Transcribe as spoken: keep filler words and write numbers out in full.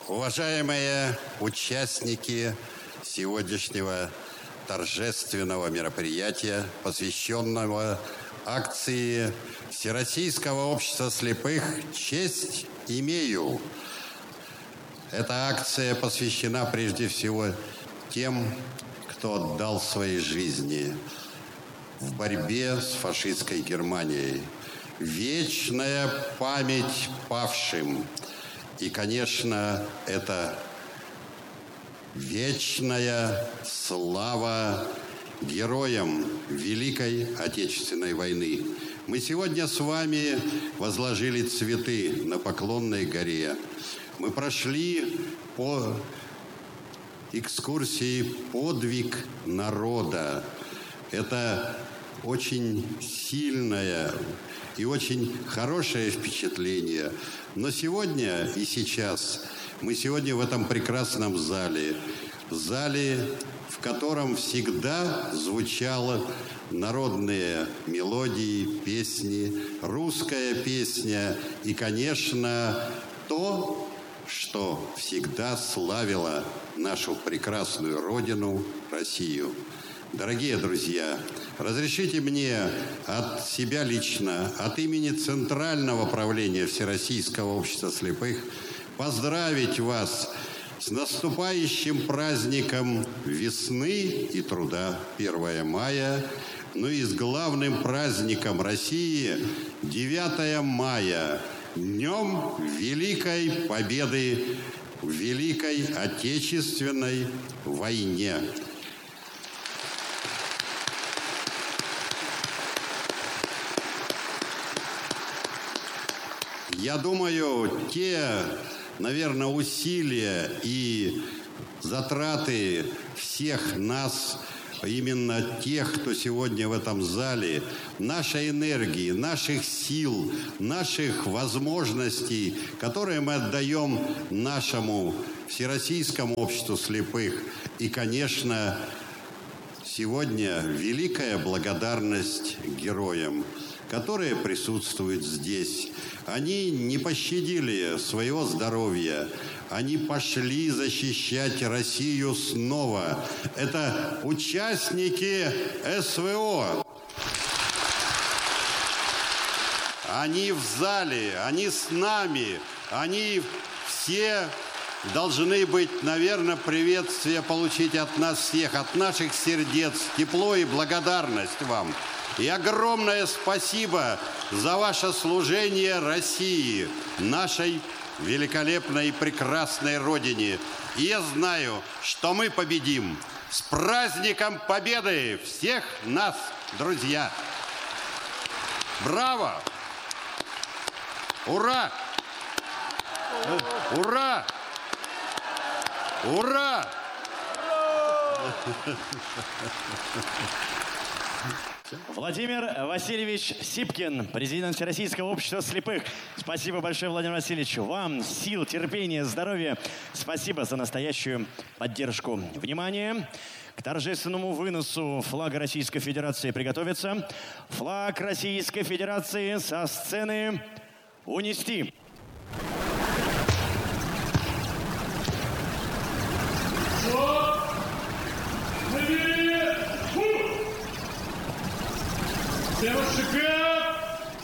Уважаемые участники сегодняшнего торжественного мероприятия, посвященного акции Всероссийского общества слепых «Честь имею». Эта акция посвящена прежде всего тем, кто отдал свои жизни в борьбе с фашистской Германией. Вечная память павшим. И, конечно, это вечная слава героям Великой Отечественной войны. Мы сегодня с вами возложили цветы на Поклонной горе. Мы прошли по экскурсии «Подвиг народа». Это очень сильное и очень хорошее впечатление. Но сегодня и сейчас, мы сегодня в этом прекрасном зале, зале, в котором всегда звучали народные мелодии, песни, русская песня и, конечно, то, что всегда славило нашу прекрасную родину, Россию. Дорогие друзья, разрешите мне от себя лично, от имени Центрального правления Всероссийского общества слепых поздравить вас с наступающим праздником весны и труда первое мая, ну и с главным праздником России девятое мая, Днем Великой Победы в Великой Отечественной войне. Я думаю, те, наверное, усилия и затраты всех нас, именно тех, кто сегодня в этом зале, нашей энергии, наших сил, наших возможностей, которые мы отдаем нашему Всероссийскому обществу слепых. И, конечно, сегодня великая благодарность героям, которые присутствуют здесь. Они не пощадили своего здоровья. Они пошли защищать Россию снова. Это участники СВО. Они в зале, они с нами. Они все должны быть, наверное, приветствие получить от нас всех, от наших сердец. Тепло и благодарность вам. И огромное спасибо за ваше служение России, нашей великолепной и прекрасной Родине. И я знаю, что мы победим. С праздником Победы всех нас, друзья! Браво! Ура! Ура! Ура! Владимир Васильевич Сипкин, президент Всероссийского общества слепых. Спасибо большое, Владимир Васильевич. Вам сил, терпения, здоровья. Спасибо за настоящую поддержку. Внимание! К торжественному выносу флага Российской Федерации приготовиться. Флаг Российской Федерации со сцены унести. Девушка!